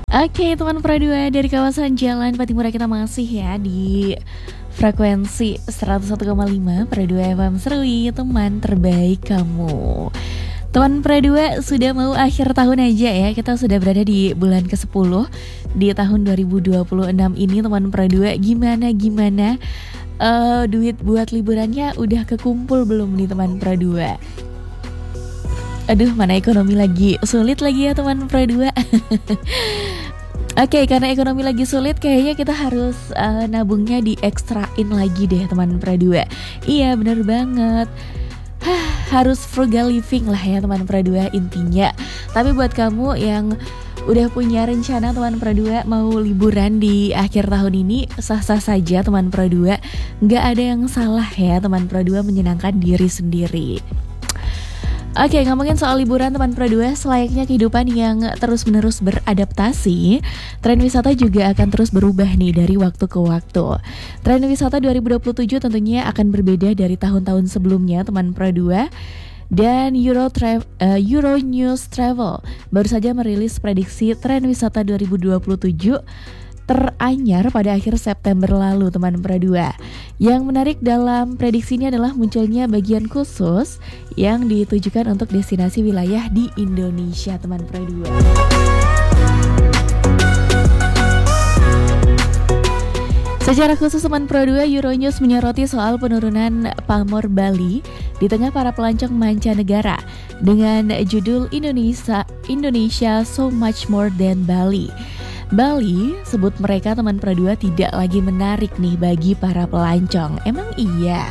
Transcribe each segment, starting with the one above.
Oke, teman Pro 2 dari kawasan Jalan Patimura, kita masih ya di frekuensi 101,5 Pro 2 FM Serui, teman terbaik kamu. Teman Pro 2, sudah mau akhir tahun aja ya. Kita sudah berada di bulan ke-10 di tahun 2026 ini, teman Pro 2. Gimana duit buat liburannya udah kekumpul belum nih teman Pro 2? Aduh, mana ekonomi lagi sulit lagi ya teman Pro 2. Oke, karena ekonomi lagi sulit, kayaknya kita harus nabungnya diekstrain lagi deh teman Pro 2. Iya, bener banget. Harus frugal living lah ya teman Pro 2 intinya. Tapi buat kamu yang udah punya rencana teman Pro 2 mau liburan di akhir tahun ini, sah-sah saja teman Pro 2. Nggak ada yang salah ya teman Pro 2 menyenangkan diri sendiri. Oke, ngomongin soal liburan teman Pro 2, selayaknya kehidupan yang terus-menerus beradaptasi, tren wisata juga akan terus berubah nih dari waktu ke waktu. Tren wisata 2027 tentunya akan berbeda dari tahun-tahun sebelumnya teman Pro 2. Dan Euronews Travel baru saja merilis prediksi tren wisata 2027 teranyar pada akhir September lalu teman Pro 2. Yang menarik dalam prediksi ini adalah munculnya bagian khusus yang ditujukan untuk destinasi wilayah di Indonesia teman Pro 2. Secara khusus teman Pro 2, Euronews menyoroti soal penurunan pamor Bali di tengah para pelancong mancanegara dengan judul Indonesia So Much More Than Bali. Bali, sebut mereka teman Pro 2, tidak lagi menarik nih bagi para pelancong. Emang iya?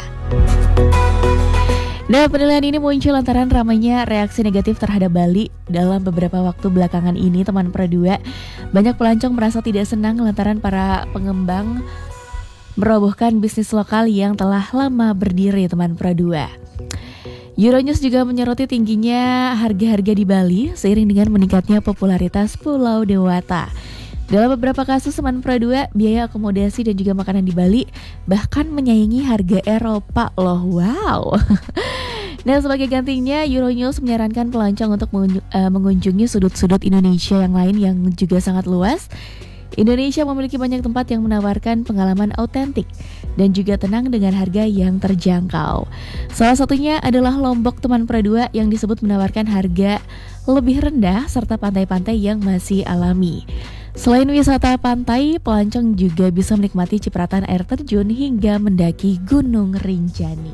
Nah, penilaian ini muncul lantaran ramainya reaksi negatif terhadap Bali dalam beberapa waktu belakangan ini teman Pro 2. Banyak pelancong merasa tidak senang lantaran para pengembang merobohkan bisnis lokal yang telah lama berdiri teman Pro 2. Euronews juga menyoroti tingginya harga-harga di Bali seiring dengan meningkatnya popularitas Pulau Dewata. Dalam beberapa kasus teman Pro 2, biaya akomodasi dan juga makanan di Bali bahkan menyaingi harga Eropa loh. Wow. Nah, sebagai gantinya Euronews menyarankan pelancong untuk mengunjungi sudut-sudut Indonesia yang lain yang juga sangat luas. Indonesia memiliki banyak tempat yang menawarkan pengalaman autentik dan juga tenang dengan harga yang terjangkau. Salah satunya adalah Lombok teman Pro 2 yang disebut menawarkan harga lebih rendah serta pantai-pantai yang masih alami. Selain wisata pantai, pelancong juga bisa menikmati cipratan air terjun hingga mendaki Gunung Rinjani.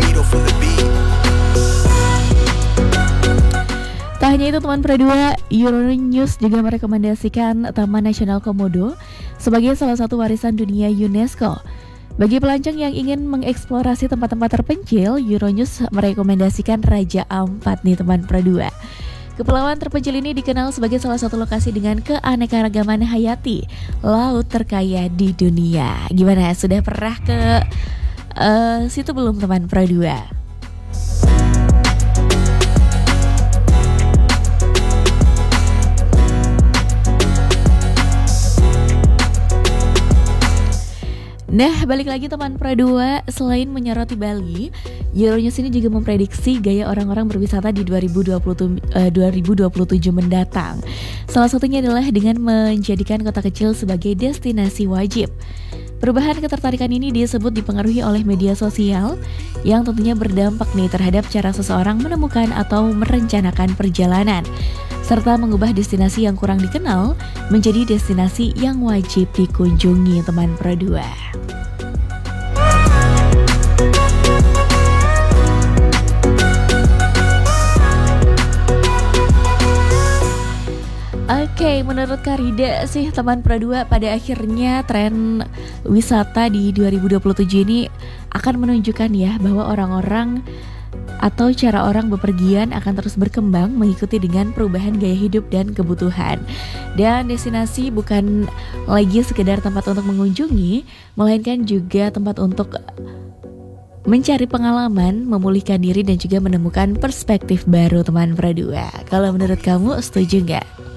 Tak hanya itu teman Pro 2, Euronews juga merekomendasikan Taman Nasional Komodo sebagai salah satu warisan dunia UNESCO. Bagi pelancong yang ingin mengeksplorasi tempat-tempat terpencil, Euronews merekomendasikan Raja Ampat nih teman Pro 2. Kepulauan terpencil ini dikenal sebagai salah satu lokasi dengan keanekaragaman hayati laut terkaya di dunia. Gimana, sudah pernah ke situ belum teman Pro 2? Nah, balik lagi teman Pro 2, selain menyoroti Bali, Euronews ini juga memprediksi gaya orang-orang berwisata di 2027 mendatang. Salah satunya adalah dengan menjadikan kota kecil sebagai destinasi wajib. Perubahan ketertarikan ini disebut dipengaruhi oleh media sosial yang tentunya berdampak nih terhadap cara seseorang menemukan atau merencanakan perjalanan, serta mengubah destinasi yang kurang dikenal menjadi destinasi yang wajib dikunjungi teman Pro 2. Oke, menurut Karida sih teman Pro 2, pada akhirnya tren wisata di 2027 ini akan menunjukkan ya bahwa orang-orang atau cara orang bepergian akan terus berkembang mengikuti dengan perubahan gaya hidup dan kebutuhan. Dan destinasi bukan lagi sekedar tempat untuk mengunjungi, melainkan juga tempat untuk mencari pengalaman, memulihkan diri dan juga menemukan perspektif baru teman Pro 2. Kalau menurut kamu setuju nggak?